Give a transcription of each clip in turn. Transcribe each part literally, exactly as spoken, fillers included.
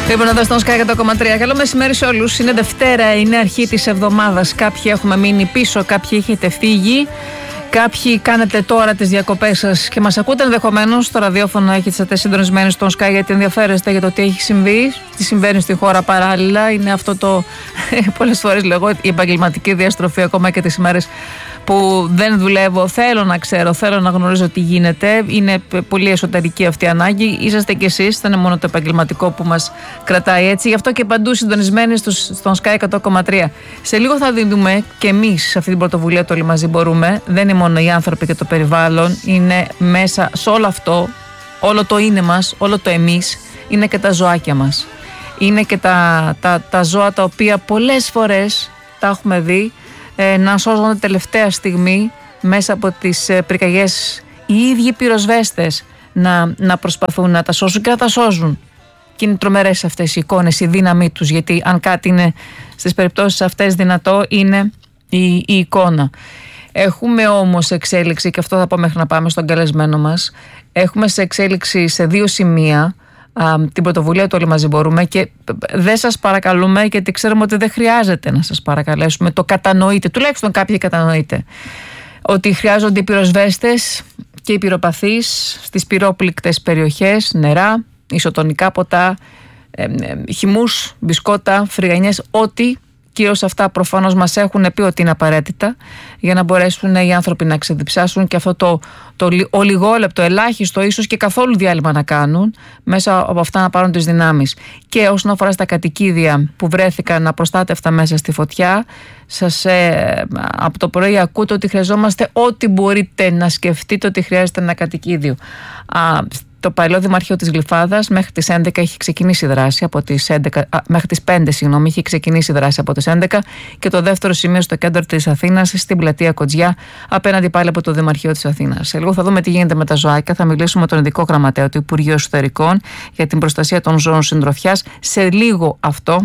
Λοιπόν, εδώ στον Sky εκατό κόμμα τρία. Καλό μεσημέρι σε όλους. Είναι Δευτέρα, είναι αρχή της εβδομάδας. Κάποιοι έχουμε μείνει πίσω, κάποιοι έχετε φύγει. Κάποιοι κάνετε τώρα τις διακοπές σας και μας ακούτε ενδεχομένως στο ραδιόφωνο. Έχετε συντονισμένοι στον Sky γιατί ενδιαφέρεστε για το τι έχει συμβεί, τι συμβαίνει στη χώρα παράλληλα. Είναι αυτό το πολλές φορές λέγω η επαγγελματική διαστροφή, ακόμα και τις ημέρες που δεν δουλεύω. Θέλω να ξέρω, θέλω να γνωρίζω τι γίνεται. Είναι πολύ εσωτερική αυτή η ανάγκη. Είσαστε κι εσείς, δεν είναι μόνο το επαγγελματικό που μας κρατάει έτσι. Γι' αυτό και παντού συντονισμένοι στον Sky εκατό κόμμα τρία. Σε λίγο θα δίνουμε και εμείς σε αυτή την πρωτοβουλία το Όλοι Μαζί Μπορούμε. Δεν είναι μόνο οι άνθρωποι και το περιβάλλον. Είναι μέσα σε όλο αυτό, όλο το είναι μας, όλο το εμείς. Είναι και τα ζωάκια μας. Είναι και τα, τα, τα ζώα τα οποία πολλές φορές τα έχουμε δει Ε, να σώζονται τελευταία στιγμή μέσα από τις ε, πυρκαγιές οι ίδιοι πυροσβέστες να, να προσπαθούν να τα σώσουν και να τα σώζουν. Και είναι τρομερές αυτές οι εικόνες, η δύναμή τους, γιατί αν κάτι είναι στις περιπτώσεις αυτές δυνατό είναι η, η εικόνα. Έχουμε όμως εξέλιξη, και αυτό θα πω μέχρι να πάμε στον καλεσμένο μας, έχουμε σε εξέλιξη σε δύο σημεία Α, την πρωτοβουλία του Όλοι Μαζί Μπορούμε, και δεν σας παρακαλούμε, γιατί ξέρουμε ότι δεν χρειάζεται να σας παρακαλέσουμε, το κατανοείτε, τουλάχιστον κάποιοι κατανοείτε ότι χρειάζονται οι πυροσβέστες και οι πυροπαθείς στις πυρόπληκτες περιοχές, νερά, ισοτονικά ποτά, ε, ε, χυμούς, μπισκότα, φρυγανιές, ό,τι. Κυρίως αυτά προφανώς μας έχουν πει ότι είναι απαραίτητα για να μπορέσουν οι άνθρωποι να ξεδιψάσουν και αυτό το, το ολιγόλεπτο, ελάχιστο ίσως και καθόλου διάλειμμα να κάνουν, μέσα από αυτά να πάρουν τις δυνάμεις. Και όσον αφορά στα κατοικίδια που βρέθηκαν απροστάτευτα μέσα στη φωτιά, σας ε, από το πρωί ακούτε ότι χρειαζόμαστε ό,τι μπορείτε να σκεφτείτε ότι χρειάζεται ένα κατοικίδιο. Α, Το παλαιό Δημαρχείο της Γλυφάδας μέχρι τις έντεκα έχει ξεκινήσει δράση, από τις έντεκα, α, μέχρι τις πέντε συγγνώμη, έχει ξεκινήσει δράση από τις έντεκα, και το δεύτερο σημείο στο κέντρο της Αθήνας, στην πλατεία Κοτζιά, απέναντι πάλι από το Δημαρχείο της Αθήνας. Σε λίγο θα δούμε τι γίνεται με τα ζωάκια, θα μιλήσουμε με τον ειδικό γραμματέα του Υπουργείου Εσωτερικών για την προστασία των ζώων συντροφιάς. Σε λίγο αυτό.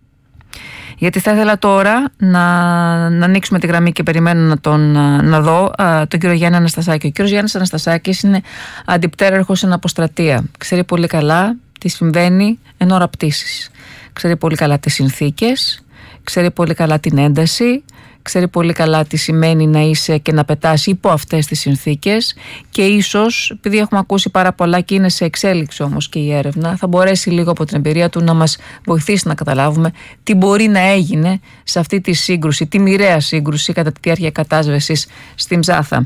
Γιατί θα ήθελα τώρα να, να ανοίξουμε τη γραμμή και περιμένω να τον να δω α, τον κύριο Γιάννη Αναστασάκη. Ο κύριος Γιάννης Αναστασάκης είναι αντιπτέραρχος εν αποστρατεία. Ξέρει πολύ καλά τι συμβαίνει εν ώρα πτήσης. Ξέρει πολύ καλά τις συνθήκες, ξέρει πολύ καλά την ένταση, ξέρει πολύ καλά τι σημαίνει να είσαι και να πετάς υπό αυτές τις συνθήκες, και ίσως, επειδή έχουμε ακούσει πάρα πολλά και είναι σε εξέλιξη όμως και η έρευνα, θα μπορέσει λίγο από την εμπειρία του να μας βοηθήσει να καταλάβουμε τι μπορεί να έγινε σε αυτή τη σύγκρουση, τη μοιραία σύγκρουση κατά τη διάρκεια κατάσβεσης στην Ψάθα.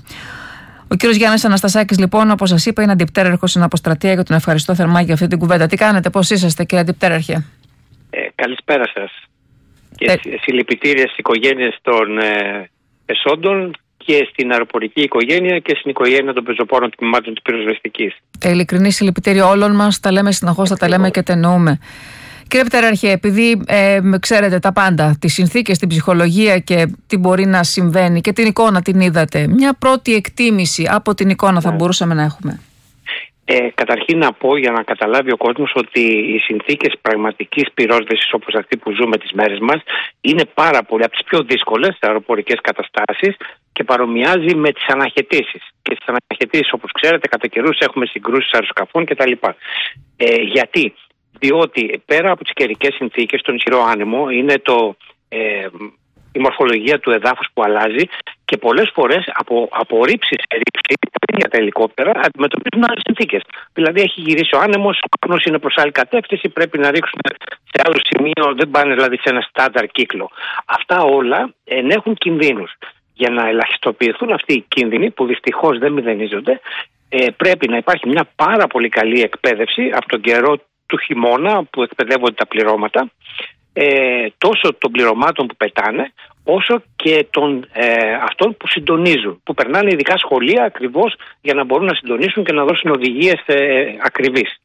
Ο κύριος Γιάννης Αναστασάκης, λοιπόν, όπως σας είπα, είναι αντιπτέραρχος στην αποστρατεία, και τον ευχαριστώ θερμά για αυτή την κουβέντα. Τι κάνετε, πώς είσαστε, κύριε αντιπτέραρχε? Ε, καλησπέρα σας. Και ε... συλληπιτήρια στις οικογένειες των ε, εσόντων και στην αεροπορική οικογένεια και στην οικογένεια των πεζοπόρων τμήματων της πυροσβεστικής. Τα ειλικρινή συλληπιτήρια όλων μας, τα λέμε συνεχώς, θα τα λέμε και τα εννοούμε. Κύριε Πτεραρχέ, επειδή ε, ξέρετε τα πάντα, τις συνθήκες, την ψυχολογία και τι μπορεί να συμβαίνει και την εικόνα την είδατε, μια πρώτη εκτίμηση από την εικόνα θα μπορούσαμε να έχουμε? Ε, καταρχήν να πω, για να καταλάβει ο κόσμος, ότι οι συνθήκες πραγματικής πυρόσβεσης όπως αυτή που ζούμε τις μέρες μας είναι πάρα πολύ από τις πιο δύσκολες αεροπορικές καταστάσεις και παρομοιάζει με τις αναχαιτήσεις. Και στις αναχαιτήσεις, όπως ξέρετε, κατά καιρούς έχουμε συγκρούσεις αεροσκαφών κτλ. Ε, γιατί? Διότι πέρα από τις καιρικές συνθήκες, τον ισχυρό άνεμο, είναι το... Ε, η μορφολογία του εδάφους που αλλάζει, και πολλές φορές από, από ρήψη σε ρήψη για τα ελικόπτερα αντιμετωπίζουν άλλες συνθήκες. Δηλαδή έχει γυρίσει ο άνεμος, ο καπνός είναι προς άλλη κατεύθυνση, πρέπει να ρίξουν σε άλλο σημείο, δεν πάνε δηλαδή σε ένα στάνταρ κύκλο. Αυτά όλα ενέχουν κινδύνους. Για να ελαχιστοποιηθούν αυτοί οι κίνδυνοι, που δυστυχώς δεν μηδενίζονται, ε, πρέπει να υπάρχει μια πάρα πολύ καλή εκπαίδευση από τον καιρό του χειμώνα που εκπαιδεύονται τα πληρώματα, Ε, τόσο των πληρωμάτων που πετάνε, όσο και των ε, αυτών που συντονίζουν, που περνάνε ειδικά σχολεία ακριβώς για να μπορούν να συντονίσουν και να δώσουν οδηγίες ε, ακριβείς.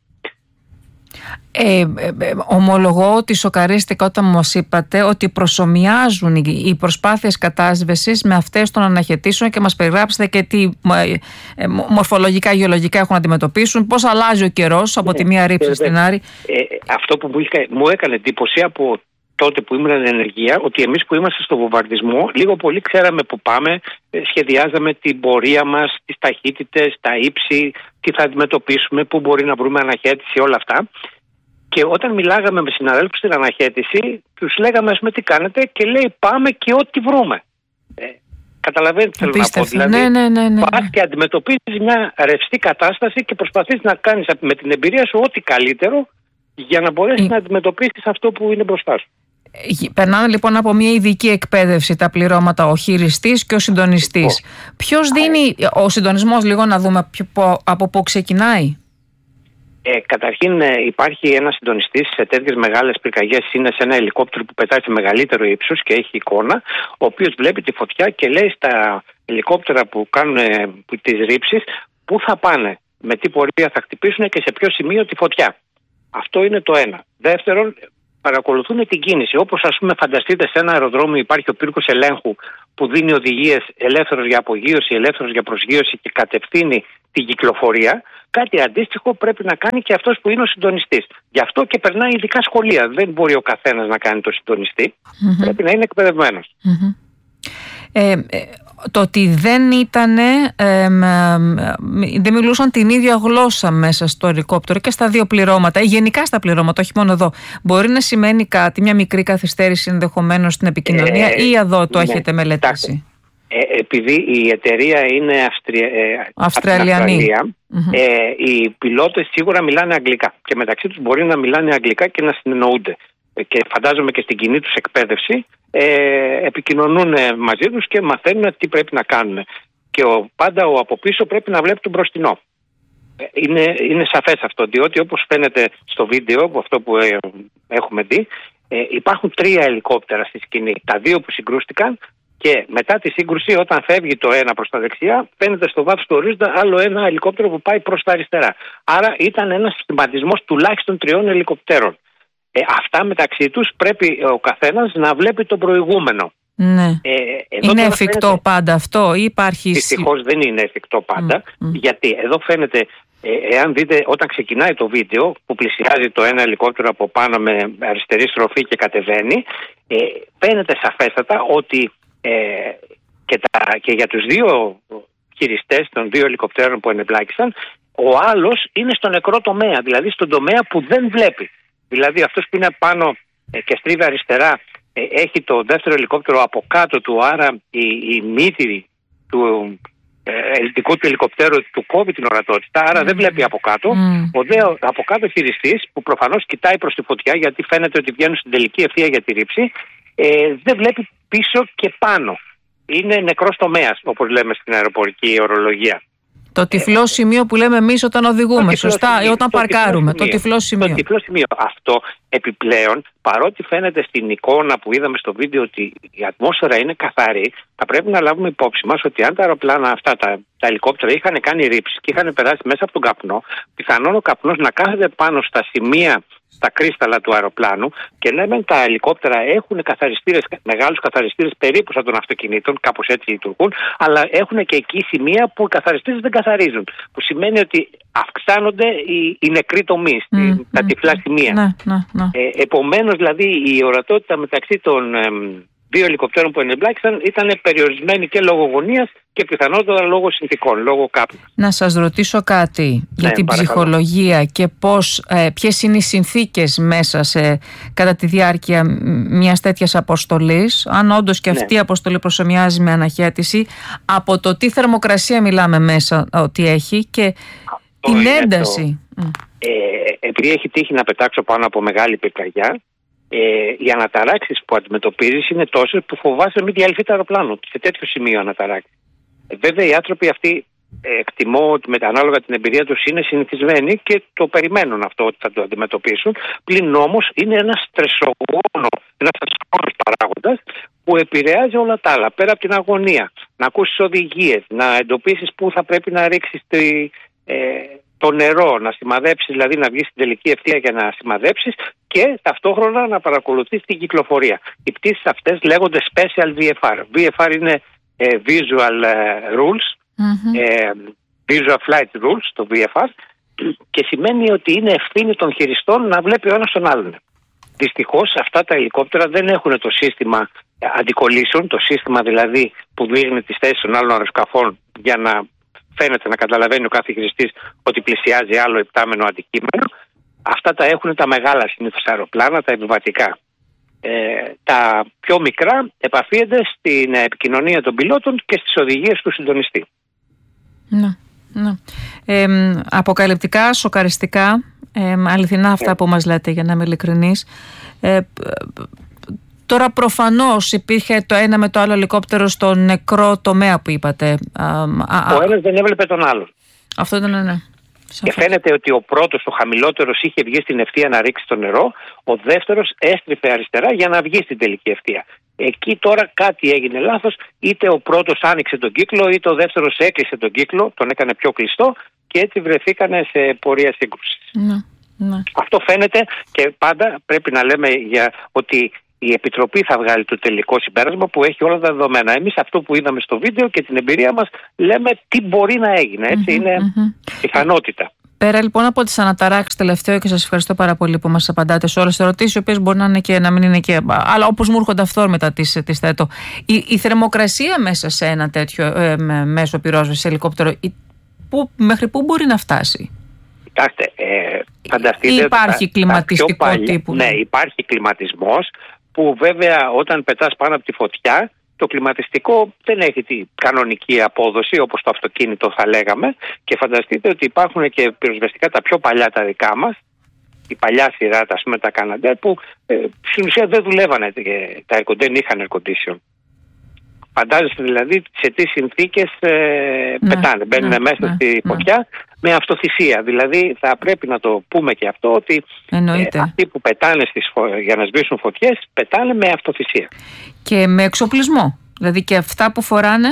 Ε, ε, ε, ομολογώ ότι σοκαρίστηκα όταν μας είπατε ότι προσομοιάζουν οι, οι προσπάθειες κατάσβεσης με αυτές των αναχαιτήσεων, και μας περιγράψετε και τι ε, ε, μορφολογικά, γεωλογικά έχουν να αντιμετωπίσουν, πώς αλλάζει ο καιρός από τη μία ρήψη στην άλλη. Ε, αυτό που μου, είχε, μου έκανε εντύπωση από τότε που ήμουν εν ενεργεία, ότι εμείς που είμαστε στο βομβαρδισμό λίγο πολύ ξέραμε που πάμε, σχεδιάζαμε την πορεία μας, τις ταχύτητες, τα ύψη, τι θα αντιμετωπίσουμε, πού μπορεί να βρούμε αναχαίτηση, όλα αυτά. Και όταν μιλάγαμε με συναδέλφους στην αναχέτηση, τους λέγαμε, ας πούμε, τι κάνετε, και λέει, πάμε και ό,τι βρούμε. Ε, Καταλαβαίνετε τι θέλω να πω. Δηλαδή, ναι, ναι, ναι, ναι. πας και αντιμετωπίζεις μια ρευστή κατάσταση και προσπαθείς να κάνεις με την εμπειρία σου ό,τι καλύτερο για να μπορέσεις ε... να αντιμετωπίσεις αυτό που είναι μπροστά σου. Περνάνε λοιπόν από μια ειδική εκπαίδευση τα πληρώματα ο χειριστής και ο συντονιστής. Oh. Ποιος δίνει ο συντονισμός, λίγο να δούμε από πού ξεκινάει? Ε, καταρχήν ε, υπάρχει ένας συντονιστής σε τέτοιες μεγάλες πυρκαγιές, είναι σε ένα ελικόπτερο που πετάει σε μεγαλύτερο ύψος και έχει εικόνα, ο οποίος βλέπει τη φωτιά και λέει στα ελικόπτερα που κάνουν ε, τις ρήψεις πού θα πάνε, με τι πορεία θα χτυπήσουν και σε ποιο σημείο τη φωτιά. Αυτό είναι το ένα. Δεύτερον, παρακολουθούν την κίνηση. Όπως, ας πούμε, φανταστείτε, σε ένα αεροδρόμιο υπάρχει ο πύργος ελέγχου που δίνει οδηγίες ελεύθερος για απογείωση, ελεύθερος για προσγείωση και κατευθύνει την κυκλοφορία. Κάτι αντίστοιχο πρέπει να κάνει και αυτός που είναι ο συντονιστής. Γι' αυτό και περνάει ειδικά σχολεία. Δεν μπορεί ο καθένας να κάνει το συντονιστή. Mm-hmm. Πρέπει να είναι εκπαιδευμένος. Mm-hmm. Ε, ε, το ότι δεν ήταν, ε, ε, ε, δεν μιλούσαν την ίδια γλώσσα μέσα στο ελικόπτερο και στα δύο πληρώματα, ή γενικά στα πληρώματα, όχι μόνο εδώ, μπορεί να σημαίνει κάτι, μια μικρή καθυστέρηση ενδεχομένως στην επικοινωνία, ε, ή εδώ το ναι, έχετε μελετήσει? Ε, επειδή η εταιρεία είναι Αυστρια... ε, Αυστραλιανή, Αυστραλία, mm-hmm. ε, οι πιλότες σίγουρα μιλάνε αγγλικά και μεταξύ τους μπορεί να μιλάνε αγγλικά και να συνεννοούνται. Και φαντάζομαι και στην κοινή τους εκπαίδευση ε, επικοινωνούν μαζί τους και μαθαίνουν τι πρέπει να κάνουν. Και ο, πάντα ο από πίσω πρέπει να βλέπει τον μπροστινό. Είναι, είναι σαφές αυτό, διότι όπως φαίνεται στο βίντεο, αυτό που ε, έχουμε δει, ε, υπάρχουν τρία ελικόπτερα στη σκηνή. Τα δύο που συγκρούστηκαν και μετά τη σύγκρουση, όταν φεύγει το ένα προς τα δεξιά, φαίνεται στο βάθος του ορίζοντα άλλο ένα ελικόπτερο που πάει προς τα αριστερά. Άρα ήταν ένας σχηματισμός τουλάχιστον τριών ελικοπτέρων. Ε, αυτά μεταξύ τους πρέπει ο καθένας να βλέπει τον προηγούμενο. Ναι. Ε, είναι εφικτό φαίνεται, πάντα αυτό ή υπάρχει... Δυστυχώς δεν είναι εφικτό πάντα, mm, mm. γιατί εδώ φαίνεται, ε, εάν δείτε όταν ξεκινάει το βίντεο που πλησιάζει το ένα ελικόπτερο από πάνω με αριστερή στροφή και κατεβαίνει, ε, φαίνεται σαφέστατα ότι ε, και, τα, και για τους δύο χειριστές των δύο ελικοπτέρων που ενεπλάκησαν, ο άλλος είναι στο νεκρό τομέα, δηλαδή στον τομέα που δεν βλέπει. Δηλαδή αυτός που είναι πάνω ε, και στρίβει αριστερά ε, έχει το δεύτερο ελικόπτερο από κάτω του, άρα η, η μύτη του ε, ελληνικού του ελικοπτέρου του κόβει την ορατότητα, άρα mm. δεν βλέπει από κάτω. Mm. Ο δε από κάτω χειριστής που προφανώς κοιτάει προς τη φωτιά, γιατί φαίνεται ότι βγαίνουν στην τελική ευθεία για τη ρήψη, ε, δεν βλέπει πίσω και πάνω. Είναι νεκρός τομέας, όπως λέμε στην αεροπορική ορολογία. Το τυφλό σημείο που λέμε εμείς όταν οδηγούμε, σωστά, σημείο, ή όταν το παρκάρουμε. Τυφλό το τυφλό σημείο. Το τυφλό σημείο. Αυτό επιπλέον, παρότι φαίνεται στην εικόνα που είδαμε στο βίντεο ότι η ατμόσφαιρα είναι καθαρή, θα πρέπει να λάβουμε υπόψη μας ότι αν τα αεροπλάνα αυτά, τα, τα ελικόπτερα, είχαν κάνει ρήψη και είχαν περάσει μέσα από τον καπνό, πιθανόν ο καπνός να κάθεται πάνω στα σημεία, στα κρίσταλα του αεροπλάνου, και ναι, μεν τα ελικόπτερα έχουν καθαριστήρες, μεγάλους καθαριστήρες περίπου σαν των αυτοκινήτων, κάπως έτσι λειτουργούν, αλλά έχουν και εκεί σημεία που οι καθαριστήρες δεν καθαρίζουν. Που σημαίνει ότι αυξάνονται οι, οι νεκροί τομείς, mm, τα mm, τυφλά σημεία. Ναι, ναι, ναι. Ε, επομένως, δηλαδή, η ορατότητα μεταξύ των ε, δύο ελικοπτέρων που ενεμπλάκησαν ήταν περιορισμένη και λόγω γωνίας και πιθανότατα λόγω συνθηκών, λόγω κάπου. Να σας ρωτήσω κάτι για ναι, την παρακαλώ. ψυχολογία και πώς, ε, ποιες είναι οι συνθήκες μέσα σε, κατά τη διάρκεια μιας τέτοιας αποστολής, αν όντως και αυτή ναι. η αποστολή προσομοιάζει με αναχέτηση, από το τι θερμοκρασία μιλάμε μέσα ότι έχει και αυτό την ένταση. Το, ε, επειδή έχει τύχει να πετάξω πάνω από μεγάλη πυρκαγιά, Ε, οι αναταράξεις που αντιμετωπίζεις είναι τόσες που φοβάσαι μην διαλυθεί το αεροπλάνο σε τέτοιο σημείο αναταράξει. Ε, βέβαια οι άνθρωποι αυτοί ε, εκτιμώ ότι με, ανάλογα την εμπειρία τους είναι συνηθισμένοι και το περιμένουν αυτό ότι θα το αντιμετωπίσουν. Πλην όμως είναι ένας στρεσογόνο, ένας στρεσογόνος παράγοντας που επηρεάζει όλα τα άλλα πέρα από την αγωνία. Να ακούσεις οδηγίες, να εντοπίσεις πού θα πρέπει να ρίξεις τη, ε, το νερό, να σημαδέψεις, δηλαδή να βγεις στην τελική ευθεία για να σημαδέψεις και ταυτόχρονα να παρακολουθείς την κυκλοφορία. Οι πτήσεις αυτές λέγονται Special βι εφ αρ. βι εφ αρ είναι ε, Visual Rules, mm-hmm. ε, Visual Flight Rules, το βι εφ αρ, και σημαίνει ότι είναι ευθύνη των χειριστών να βλέπει ο ένας τον άλλον. Δυστυχώς αυτά τα ελικόπτερα δεν έχουν το σύστημα αντικολλήσεων, το σύστημα δηλαδή που δείχνει τις θέσεις των άλλων αεροσκαφών για να φαίνεται να καταλαβαίνει ο κάθε χειριστής ότι πλησιάζει άλλο υπτάμενο αντικείμενο. αυτά τα έχουν τα μεγάλα συνήθως αεροπλάνα, τα επιβατικά. Ε, τα πιο μικρά επαφίενται στην επικοινωνία των πιλότων και στις οδηγίες του συντονιστή. Ναι, ναι. Ε, αποκαλυπτικά, σοκαριστικά, ε, αληθινά αυτά ε. που μας λέτε, για να είμαι ειλικρινής. Ε, Τώρα προφανώς υπήρχε το ένα με το άλλο ελικόπτερο στο νεκρό τομέα που είπατε. Ο ένας δεν έβλεπε τον άλλον. Αυτό ήταν, ναι. Και φαίνεται ότι ο πρώτος, ο χαμηλότερος, είχε βγει στην ευθεία να ρίξει το νερό. Ο δεύτερος έστριφε αριστερά για να βγει στην τελική ευθεία. Εκεί τώρα κάτι έγινε λάθος. Είτε ο πρώτος άνοιξε τον κύκλο, είτε ο δεύτερος έκλεισε τον κύκλο, τον έκανε πιο κλειστό και έτσι βρεθήκανε σε πορεία σύγκρουσης. Ναι, ναι. Αυτό φαίνεται και πάντα πρέπει να λέμε για ότι η Επιτροπή θα βγάλει το τελικό συμπέρασμα που έχει όλα τα δεδομένα. Εμείς αυτό που είδαμε στο βίντεο και την εμπειρία μας λέμε τι μπορεί να έγινε. Έτσι mm-hmm, είναι mm-hmm. πιθανότητα. Πέρα λοιπόν από τις αναταράξεις, τελευταίο, και σας ευχαριστώ πάρα πολύ που μας απαντάτε σε όλες τις ερωτήσεις, οι οποίες μπορεί να είναι και να μην είναι και. Αλλά όπως μου έρχονται αυθόρμητα τις, τις θέτω. Η, η θερμοκρασία μέσα σε ένα τέτοιο ε, μέσο πυρόσβεσης, σε ελικόπτερο, η, που, μέχρι πού μπορεί να φτάσει? Κοιτάξτε, ε, φανταστείτε. Υπάρχει τα, κλιματιστικό τα παλιά, τύπου. Ναι, υπάρχει κλιματισμός. Που βέβαια όταν πετάς πάνω από τη φωτιά, το κλιματιστικό δεν έχει την κανονική απόδοση όπως το αυτοκίνητο θα λέγαμε, και φανταστείτε ότι υπάρχουν και πυροσβεστικά τα πιο παλιά τα δικά μας, η παλιά σειρά, ας πούμε τα Canadair, που ε, στην ουσία δεν δουλεύανε, τα air, δεν είχαν air condition. Φαντάζεστε δηλαδή σε τι συνθήκες ε, ναι, πετάνε, μπαίνουν ναι, μέσα ναι, στη φωτιά ναι. με αυτοθυσία. Δηλαδή θα πρέπει να το πούμε και αυτό, ότι ε, αυτοί που πετάνε στις, για να σβήσουν φωτιές πετάνε με αυτοθυσία. Και με εξοπλισμό, δηλαδή και αυτά που φοράνε.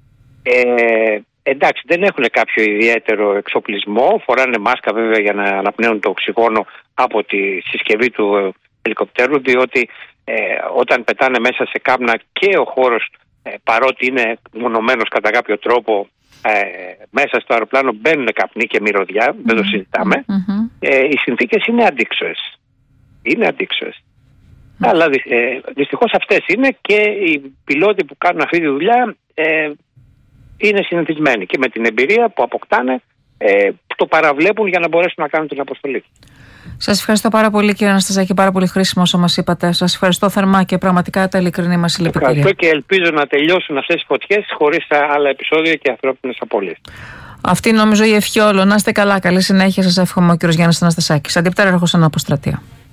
Ε, εντάξει, δεν έχουν κάποιο ιδιαίτερο εξοπλισμό, φοράνε μάσκα βέβαια για να αναπνέουν το οξυγόνο από τη συσκευή του ελικοπτέρου, διότι ε, όταν πετάνε μέσα σε κάμνα και ο χώρος, παρότι είναι μονωμένος κατά κάποιο τρόπο, ε, μέσα στο αεροπλάνο μπαίνουν καπνοί και μυρωδιά, mm-hmm. δεν το συζητάμε. Mm-hmm. Ε, οι συνθήκες είναι αντίξωες. Είναι αντίξωες. Mm-hmm. Αλλά ε, δυστυχώς αυτές είναι, και οι πιλότοι που κάνουν αυτή τη δουλειά ε, είναι συνηθισμένοι και με την εμπειρία που αποκτάνε ε, το παραβλέπουν για να μπορέσουν να κάνουν την αποστολή. Σας ευχαριστώ πάρα πολύ, κύριε Αναστασάκη, πάρα πολύ χρήσιμο όσο μας είπατε. Σας ευχαριστώ θερμά και πραγματικά τα ειλικρινή μας συλληπιτήρια. Ευχαριστώ και ελπίζω να τελειώσουν αυτές οι φωτιές χωρίς άλλα επεισόδια και ανθρώπινες απώλειες. Αυτή νομίζω η ευχή όλων. Να είστε καλά, καλή συνέχεια σας εύχομαι, ο κύριος Γιάννης Αναστασάκης, αντιπτέραρχος ανά αποστρατεία.